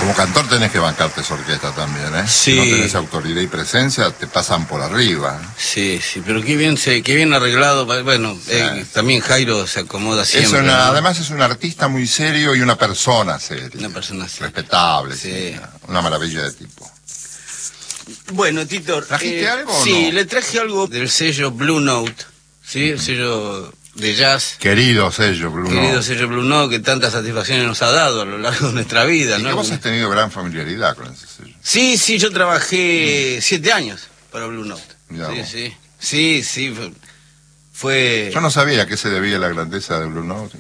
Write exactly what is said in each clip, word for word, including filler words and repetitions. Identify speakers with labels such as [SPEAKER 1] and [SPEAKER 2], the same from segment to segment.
[SPEAKER 1] como cantor tenés que bancarte esa orquesta también, ¿eh?
[SPEAKER 2] Sí.
[SPEAKER 1] Si no tenés autoridad y presencia, te pasan por arriba.
[SPEAKER 2] Sí, sí, pero qué bien se, qué bien arreglado. Bueno, sí. eh, también Jairo se acomoda siempre.
[SPEAKER 1] Es una,
[SPEAKER 2] ¿no?
[SPEAKER 1] Además es un artista muy serio y una persona seria.
[SPEAKER 2] Una persona seria.
[SPEAKER 1] Respetable,
[SPEAKER 2] sí.
[SPEAKER 1] sí, una, una maravilla de tipo.
[SPEAKER 2] Bueno, Tito,
[SPEAKER 1] ¿trajiste
[SPEAKER 2] eh,
[SPEAKER 1] algo o
[SPEAKER 2] sí,
[SPEAKER 1] no?
[SPEAKER 2] le traje algo del sello Blue Note, ¿sí? El sello de jazz.
[SPEAKER 1] Querido sello Blue Note.
[SPEAKER 2] Querido sello Blue Note, que tantas satisfacciones nos ha dado a lo largo de nuestra vida,
[SPEAKER 1] y
[SPEAKER 2] ¿no?
[SPEAKER 1] que vos has tenido gran familiaridad con ese sello.
[SPEAKER 2] Sí, sí, yo trabajé mm. siete años para Blue Note.
[SPEAKER 1] Mirá
[SPEAKER 2] sí,
[SPEAKER 1] vos.
[SPEAKER 2] sí, sí, sí, fue, fue...
[SPEAKER 1] Yo no sabía a qué se debía la grandeza de Blue Note.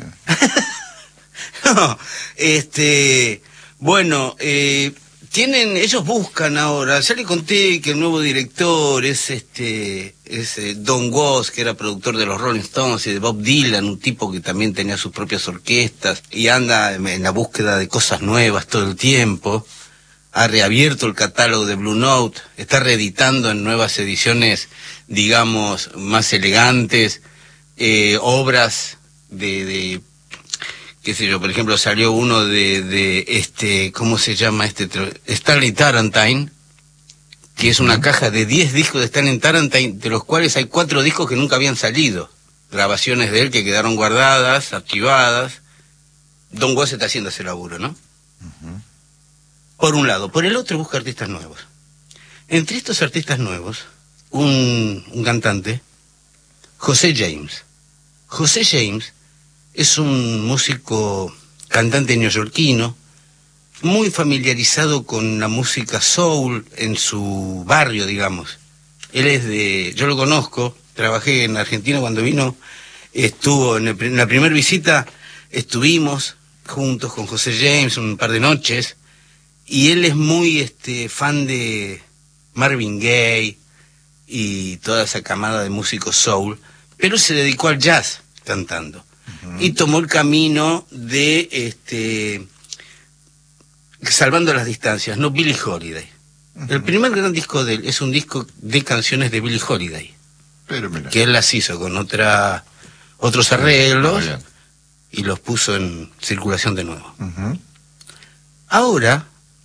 [SPEAKER 2] no, este, bueno, eh... tienen, ellos buscan ahora, ya le conté que el nuevo director es este, es eh, Don Was, que era productor de los Rolling Stones y de Bob Dylan, un tipo que también tenía sus propias orquestas y anda en la búsqueda de cosas nuevas todo el tiempo. Ha reabierto el catálogo de Blue Note, está reeditando en nuevas ediciones, digamos, más elegantes, eh, obras de, de qué sé yo, por ejemplo, salió uno de, de este, ¿cómo se llama este? Stanley Tarantine, que es una caja de diez discos de Stanley Tarantine, de los cuales hay cuatro discos que nunca habían salido. Grabaciones de él que quedaron guardadas, archivadas. Don Was está haciendo ese laburo, ¿no? Uh-huh. Por un lado. Por el otro busca artistas nuevos. Entre estos artistas nuevos, un, un cantante, José James. José James es un músico, cantante neoyorquino, muy familiarizado con la música soul en su barrio, digamos. Él es de... yo lo conozco, trabajé en Argentina cuando vino, estuvo en, el, en la primera visita, estuvimos juntos con José James un par de noches, y él es muy este fan de Marvin Gaye y toda esa camada de músicos soul, pero se dedicó al jazz cantando. Y tomó el camino de, este, salvando las distancias, no Billie Holiday. Uh-huh. El primer gran disco de él es un disco de canciones de Billie Holiday, pero mira, que él las hizo con otra, otros arreglos y los puso en circulación de nuevo. Uh-huh. Ahora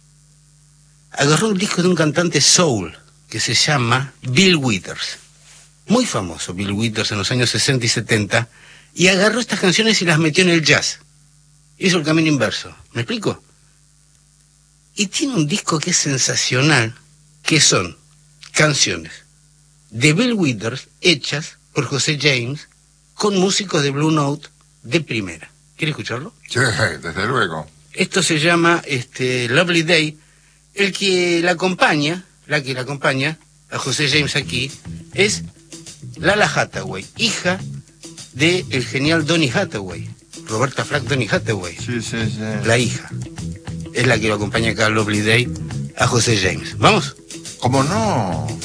[SPEAKER 2] agarró un disco de un cantante soul que se llama Bill Withers, muy famoso Bill Withers en los años sesenta y setenta, y agarró estas canciones y las metió en el jazz. Hizo el camino inverso. ¿Me explico? Y tiene un disco que es sensacional, que son canciones de Bill Withers hechas por José James con músicos de Blue Note de primera. ¿Quiere escucharlo?
[SPEAKER 1] Sí, desde luego.
[SPEAKER 2] Esto se llama este, Lovely Day. El que la acompaña, la que la acompaña a José James aquí, es Lala Hathaway, hija de el genial Donny Hathaway, Roberta Flack Donny Hathaway.
[SPEAKER 1] Sí, sí, sí.
[SPEAKER 2] La hija. Es la que lo acompaña acá a Lovely Day a José James. ¿Vamos?
[SPEAKER 1] ¿Cómo no?